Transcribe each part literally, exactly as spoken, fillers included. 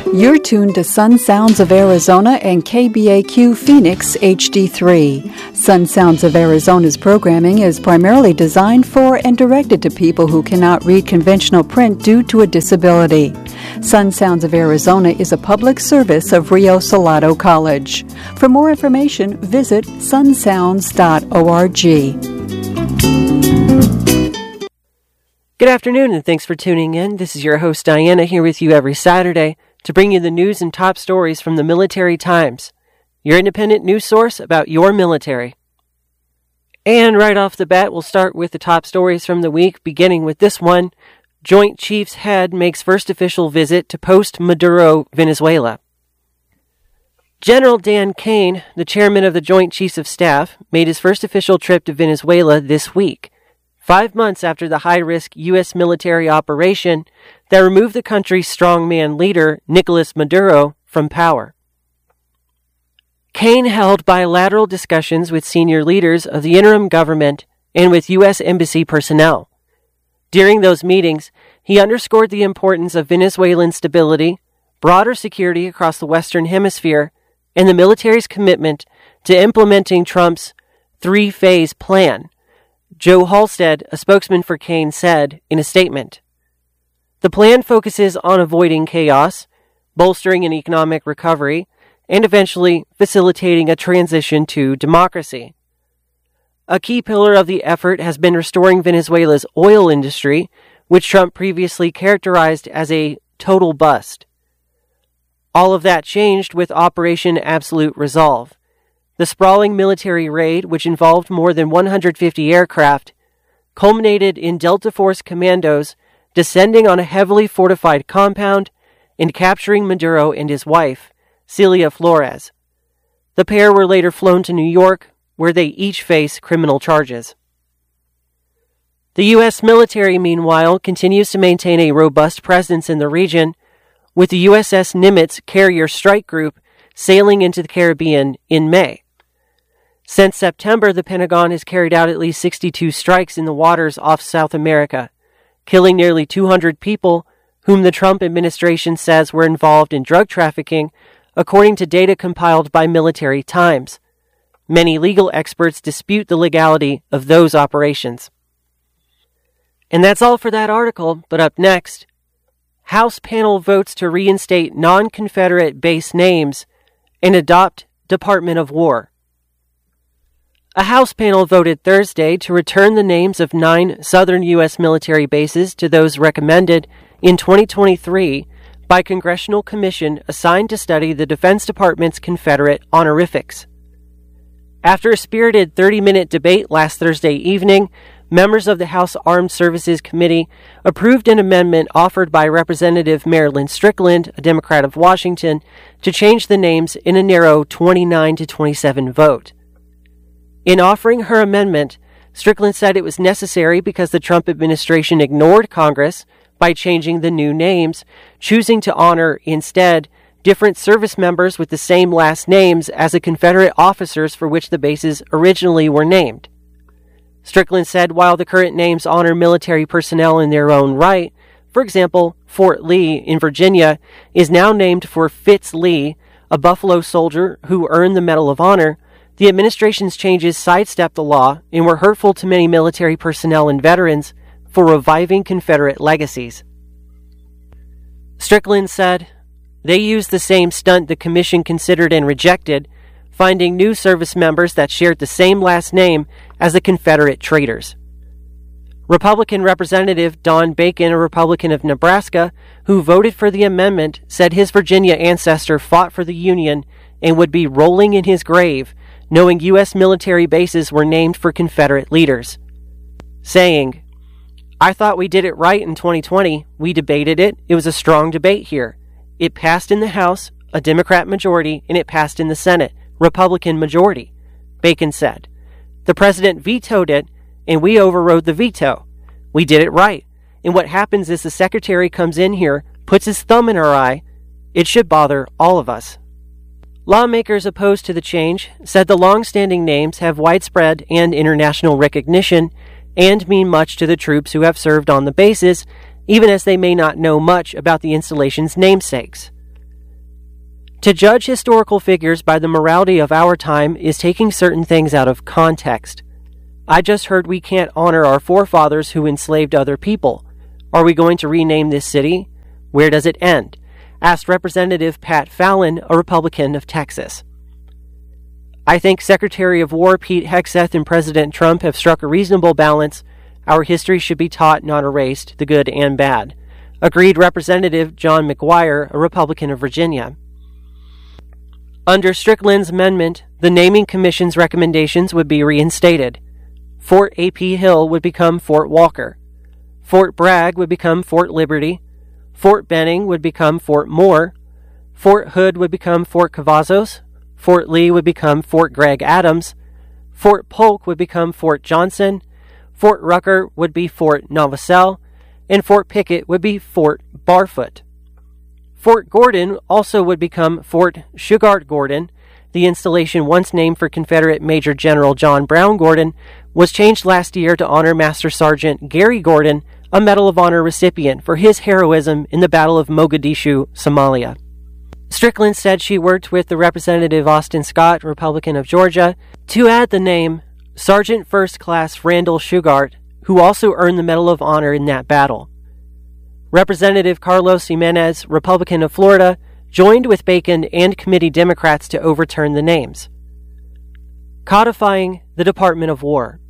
You're tuned to Sun Sounds of Arizona and K B A Q Phoenix H D three. Sun Sounds of Arizona's programming is primarily designed for and directed to people who cannot read conventional print due to a disability. Sun Sounds of Arizona is a public service of Rio Salado College. For more information, visit sun sounds dot org. Good afternoon, and thanks for tuning in. This is your host, Diana, here with you every Saturday to bring you the news and top stories from the Military Times, your independent news source about your military. And right off the bat, we'll start with the top stories from the week, beginning with this one. Joint Chiefs Head makes first official visit to post-Maduro Venezuela. General Dan Kane, the chairman of the Joint Chiefs of Staff, made his first official trip to Venezuela this week, five months after the high-risk U S military operation that removed the country's strongman leader, Nicolas Maduro, from power. Kane held bilateral discussions with senior leaders of the interim government and with U S embassy personnel. During those meetings, he underscored the importance of Venezuelan stability, broader security across the Western Hemisphere, and the military's commitment to implementing Trump's three-phase plan. Joe Halstead, a spokesman for Kane, said in a statement, "The plan focuses on avoiding chaos, bolstering an economic recovery, and eventually facilitating a transition to democracy. A key pillar of the effort has been restoring Venezuela's oil industry, which Trump previously characterized as a total bust. All of that changed with Operation Absolute Resolve. The sprawling military raid, which involved more than one hundred fifty aircraft, culminated in Delta Force commandos descending on a heavily fortified compound and capturing Maduro and his wife, Celia Flores. The pair were later flown to New York, where they each face criminal charges." The U S military, meanwhile, continues to maintain a robust presence in the region, with the U S S Nimitz carrier strike group sailing into the Caribbean in May. Since September, the Pentagon has carried out at least sixty-two strikes in the waters off South America, killing nearly two hundred people whom the Trump administration says were involved in drug trafficking, according to data compiled by Military Times. Many legal experts dispute the legality of those operations. And that's all for that article, but up next, House panel votes to reinstate non-Confederate base names and adopt Department of War. A House panel voted Thursday to return the names of nine southern U S military bases to those recommended in twenty twenty-three by a congressional commission assigned to study the Defense Department's Confederate honorifics. After a spirited thirty-minute debate last Thursday evening, members of the House Armed Services Committee approved an amendment offered by Representative Marilyn Strickland, a Democrat of Washington, to change the names in a narrow twenty-nine to twenty-seven vote. In offering her amendment, Strickland said it was necessary because the Trump administration ignored Congress by changing the new names, choosing to honor, instead, different service members with the same last names as the Confederate officers for which the bases originally were named. Strickland said while the current names honor military personnel in their own right, for example, Fort Lee in Virginia is now named for Fitz Lee, a Buffalo soldier who earned the Medal of Honor, the administration's changes sidestepped the law and were hurtful to many military personnel and veterans for reviving Confederate legacies. Strickland said, "They used the same stunt the commission considered and rejected, finding new service members that shared the same last name as the Confederate traitors." Republican Representative Don Bacon, a Republican of Nebraska, who voted for the amendment, said his Virginia ancestor fought for the Union and would be rolling in his grave knowing U S military bases were named for Confederate leaders, saying, "I thought we did it right in twenty twenty. We debated it. It was a strong debate here. It passed in the House, a Democrat majority, and it passed in the Senate, Republican majority," Bacon said. "The president vetoed it, and we overrode the veto. We did it right. And what happens is the secretary comes in here, puts his thumb in our eye. It should bother all of us." Lawmakers opposed to the change said the long-standing names have widespread and international recognition and mean much to the troops who have served on the bases, even as they may not know much about the installation's namesakes. To judge historical figures by the morality of our time is taking certain things out of context. I just heard we can't honor our forefathers who enslaved other people. Are we going to rename this city? Where does it end? Asked Representative Pat Fallon, a Republican of Texas. I think Secretary of War Pete Hegseth and President Trump have struck a reasonable balance. Our history should be taught, not erased, the good and bad. Agreed Representative John McGuire, a Republican of Virginia. Under Strickland's amendment, the Naming Commission's recommendations would be reinstated. Fort A P Hill would become Fort Walker. Fort Bragg would become Fort Liberty. Fort Benning would become Fort Moore. Fort Hood would become Fort Cavazos. Fort Lee would become Fort Gregg Adams. Fort Polk would become Fort Johnson. Fort Rucker would be Fort Novosel. And Fort Pickett would be Fort Barfoot. Fort Gordon also would become Fort Shugart Gordon. The installation, once named for Confederate Major General John Brown Gordon, was changed last year to honor Master Sergeant Gary Gordon, a Medal of Honor recipient for his heroism in the Battle of Mogadishu, Somalia. Strickland said she worked with the Representative Austin Scott, Republican of Georgia, to add the name Sergeant First Class Randall Shugart, who also earned the Medal of Honor in that battle. Representative Carlos Jimenez, Republican of Florida, joined with Bacon and committee Democrats to overturn the names. Codifying the Department of War.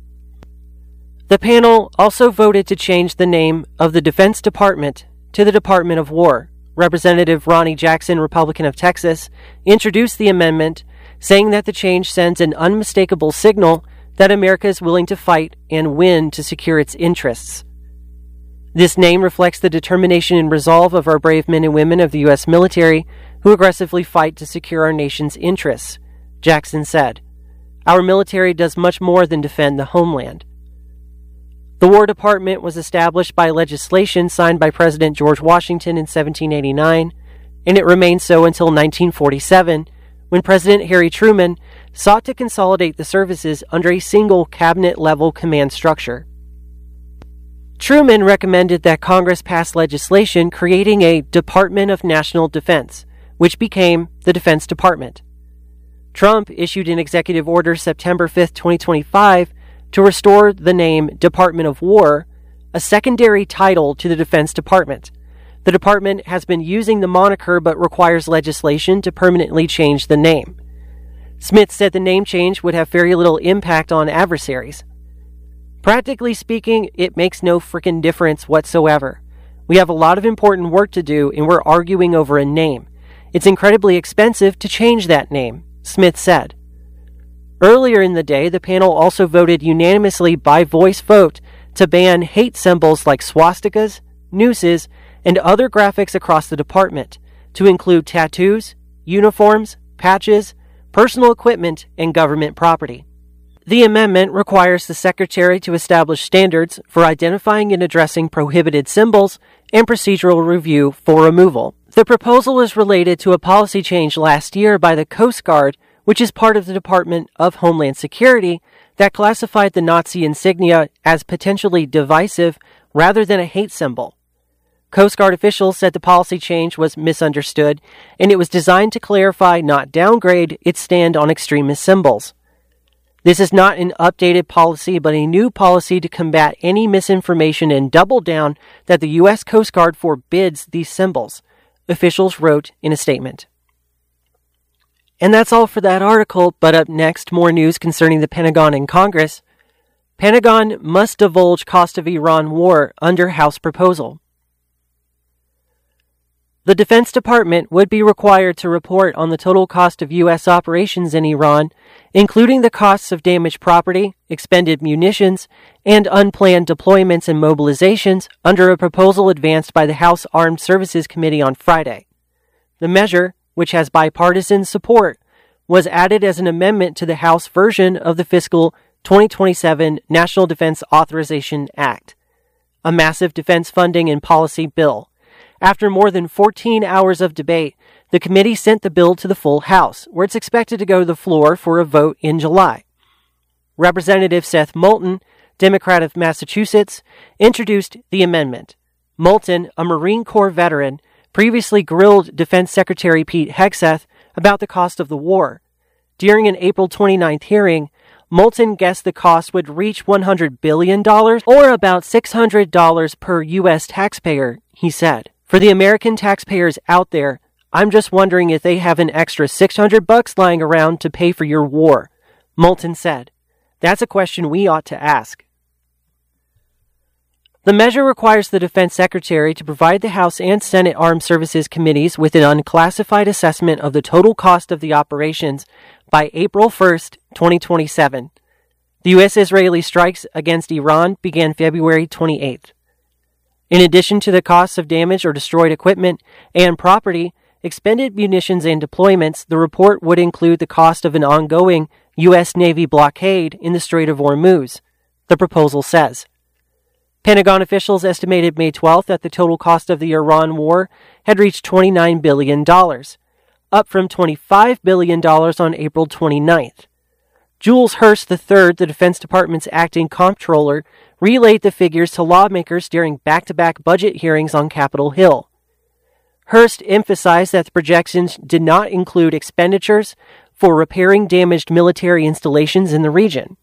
The panel also voted to change the name of the Defense Department to the Department of War. Representative Ronnie Jackson, Republican of Texas, introduced the amendment, saying that the change sends an unmistakable signal that America is willing to fight and win to secure its interests. This name reflects the determination and resolve of our brave men and women of the U S military who aggressively fight to secure our nation's interests, Jackson said. Our military does much more than defend the homeland. The War Department was established by legislation signed by President George Washington in seventeen eighty-nine, and it remained so until nineteen forty-seven, when President Harry Truman sought to consolidate the services under a single cabinet-level command structure. Truman recommended that Congress pass legislation creating a Department of National Defense, which became the Defense Department. Trump issued an executive order September fifth, twenty twenty-five, to restore the name Department of War, a secondary title to the Defense Department. The department has been using the moniker but requires legislation to permanently change the name. Smith said the name change would have very little impact on adversaries. Practically speaking, it makes no frickin' difference whatsoever. We have a lot of important work to do and we're arguing over a name. It's incredibly expensive to change that name, Smith said. Earlier in the day, the panel also voted unanimously by voice vote to ban hate symbols like swastikas, nooses, and other graphics across the department, to include tattoos, uniforms, patches, personal equipment, and government property. The amendment requires the Secretary to establish standards for identifying and addressing prohibited symbols and procedural review for removal. The proposal is related to a policy change last year by the Coast Guard, which is part of the Department of Homeland Security, that classified the Nazi insignia as potentially divisive rather than a hate symbol. Coast Guard officials said the policy change was misunderstood, and it was designed to clarify, not downgrade, its stand on extremist symbols. This is not an updated policy, but a new policy to combat any misinformation and double down that the U S Coast Guard forbids these symbols, officials wrote in a statement. And that's all for that article, but up next, more news concerning the Pentagon and Congress. Pentagon must divulge cost of Iran war under House proposal. The Defense Department would be required to report on the total cost of U S operations in Iran, including the costs of damaged property, expended munitions, and unplanned deployments and mobilizations under a proposal advanced by the House Armed Services Committee on Friday. The measure, which has bipartisan support, was added as an amendment to the House version of the fiscal twenty twenty-seven National Defense Authorization Act, a massive defense funding and policy bill. After more than fourteen hours of debate, the committee sent the bill to the full House, where it's expected to go to the floor for a vote in July. Representative Seth Moulton, Democrat of Massachusetts, introduced the amendment. Moulton, a Marine Corps veteran, previously grilled Defense Secretary Pete Hegseth about the cost of the war. During an April twenty-ninth hearing, Moulton guessed the cost would reach one hundred billion dollars, or about six hundred dollars per U S taxpayer, he said. For the American taxpayers out there, I'm just wondering if they have an extra six hundred bucks lying around to pay for your war, Moulton said. That's a question we ought to ask. The measure requires the Defense Secretary to provide the House and Senate Armed Services Committees with an unclassified assessment of the total cost of the operations by April first, twenty twenty-seven. The U S-Israeli strikes against Iran began February twenty-eighth. In addition to the costs of damaged or destroyed equipment and property, expended munitions and deployments, the report would include the cost of an ongoing U S Navy blockade in the Strait of Hormuz, the proposal says. Pentagon officials estimated May twelfth that the total cost of the Iran war had reached twenty-nine billion dollars, up from twenty-five billion dollars on April twenty-ninth. Jules Hurst the third, the Defense Department's acting comptroller, relayed the figures to lawmakers during back-to-back budget hearings on Capitol Hill. Hurst emphasized that the projections did not include expenditures for repairing damaged military installations in the region.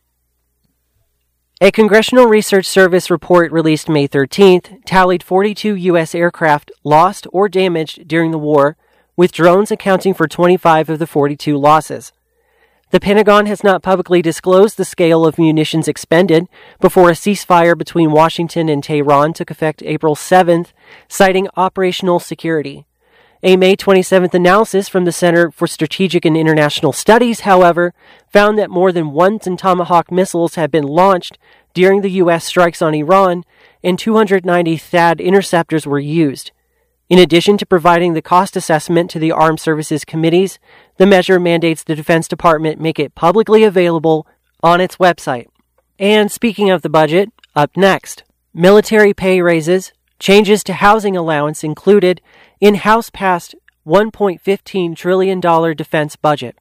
A Congressional Research Service report released May thirteenth tallied forty-two U S aircraft lost or damaged during the war, with drones accounting for twenty-five of the forty-two losses. The Pentagon has not publicly disclosed the scale of munitions expended before a ceasefire between Washington and Tehran took effect April seventh, citing operational security. A May twenty-seventh analysis from the Center for Strategic and International Studies, however, found that more than one dozen Tomahawk missiles had been launched during the U S strikes on Iran, and two hundred ninety THAAD interceptors were used. In addition to providing the cost assessment to the Armed Services Committees, the measure mandates the Defense Department make it publicly available on its website. And speaking of the budget, up next, military pay raises, changes to housing allowance included in House-passed one point one five trillion dollars defense budget.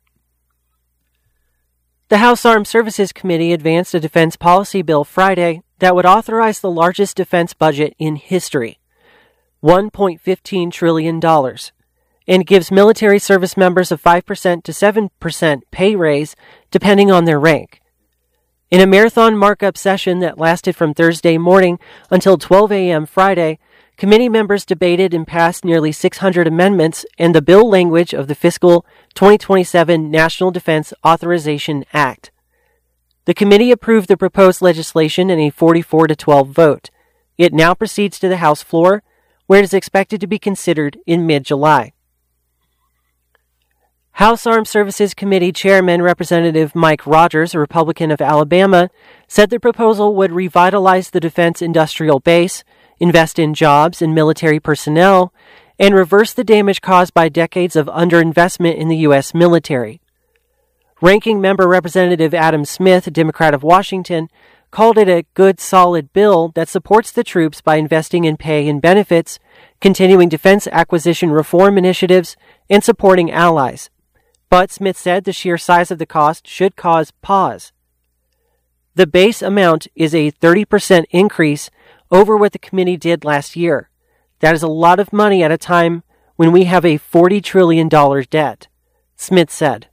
The House Armed Services Committee advanced a defense policy bill Friday that would authorize the largest defense budget in history, one point one five trillion dollars, and gives military service members a five percent to seven percent pay raise depending on their rank. In a marathon markup session that lasted from Thursday morning until twelve a.m. Friday, committee members debated and passed nearly six hundred amendments and the bill language of the fiscal twenty twenty-seven National Defense Authorization Act. The committee approved the proposed legislation in a forty-four to twelve vote. It now proceeds to the House floor, where it is expected to be considered in mid-July. House Armed Services Committee Chairman Representative Mike Rogers, a Republican of Alabama, said the proposal would revitalize the defense industrial base, invest in jobs and military personnel, and reverse the damage caused by decades of underinvestment in the U S military. Ranking Member Representative Adam Smith, a Democrat of Washington, called it a good, solid bill that supports the troops by investing in pay and benefits, continuing defense acquisition reform initiatives, and supporting allies. But Smith said the sheer size of the cost should cause pause. The base amount is a thirty percent increase over what the committee did last year. That is a lot of money at a time when we have a forty trillion dollars debt, Smith said.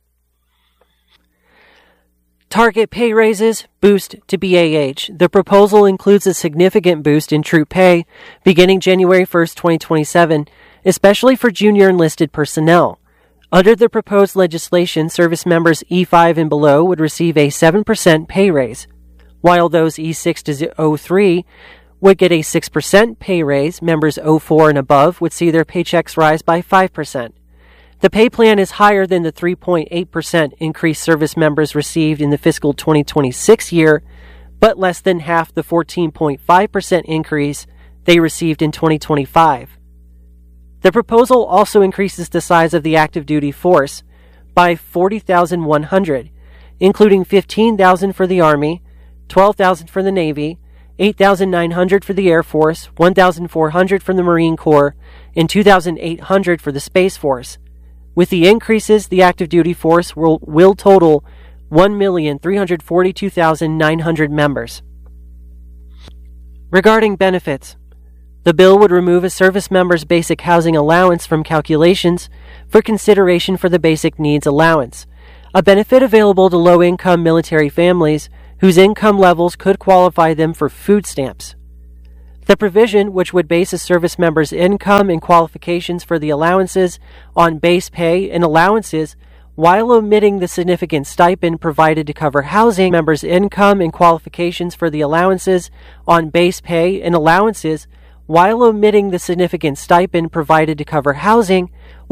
Target pay raises, boost to B A H. The proposal includes a significant boost in troop pay beginning January first, twenty twenty-seven, especially for junior enlisted personnel. Under the proposed legislation, service members E five and below would receive a seven percent pay raise, while those E six to O three would get a six percent pay raise. Members O four and above would see their paychecks rise by five percent. The pay plan is higher than the three point eight percent increase service members received in the fiscal twenty twenty-six year, but less than half the fourteen point five percent increase they received in twenty twenty-five. The proposal also increases the size of the active duty force by forty thousand one hundred, including fifteen thousand for the Army, twelve thousand for the Navy, eight thousand nine hundred for the Air Force, one thousand four hundred for the Marine Corps, and two thousand eight hundred for the Space Force. With the increases, the active duty force will, will total one million three hundred forty-two thousand nine hundred members. Regarding benefits, The bill would remove a service member's basic housing allowance from calculations for consideration for the Basic Needs Allowance, a benefit available to low-income military families whose income levels could qualify them for food stamps. The provision, which would base a service member's income and qualifications for the allowances on base pay and allowances, while omitting the significant stipend provided to cover housing, members' income and qualifications for the allowances on base pay and allowances, while omitting the significant stipend provided to cover housing,